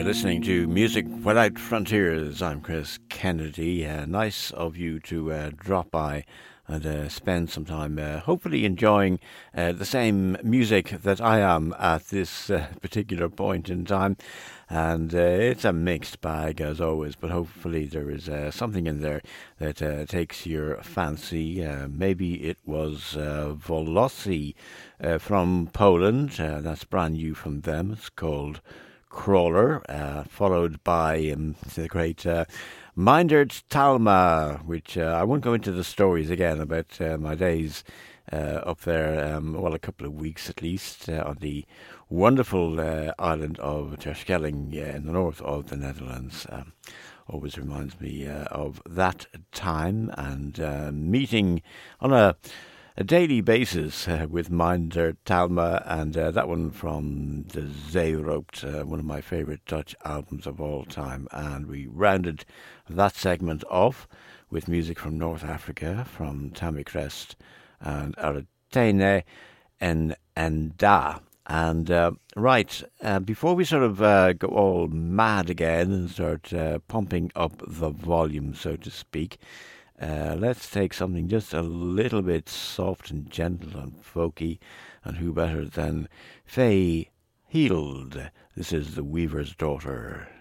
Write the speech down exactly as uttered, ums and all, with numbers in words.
listening to Music Without Frontiers. I'm Chris Kennedy. Uh, nice of you to uh, drop by and uh, spend some time uh, hopefully enjoying uh, the same music that I am at this uh, particular point in time. And uh, it's a mixed bag as always, but hopefully there is uh, something in there that uh, takes your fancy. Uh, maybe it was uh, Volossi uh, from Poland. Uh, that's brand new from them. It's called Crawler, uh, followed by um, the great uh, Mindert Talma, which uh, I won't go into the stories again about uh, my days uh, up there, um, well, a couple of weeks at least, uh, on the wonderful uh, island of Terschelling uh, in the north of the Netherlands. Um, always reminds me uh, of that time and uh, meeting on a a daily basis uh, with Minder Talma, and uh, that one from the Zeeropt, uh, one of my favourite Dutch albums of all time. And we rounded that segment off with music from North Africa, from Tammy Crest and Aratene and Enda. And uh, right, uh, before we sort of uh, go all mad again and start uh, pumping up the volume, so to speak, Uh, let's take something just a little bit soft and gentle and folky, and who better than Faye Heald. This is The Weaver's Daughter.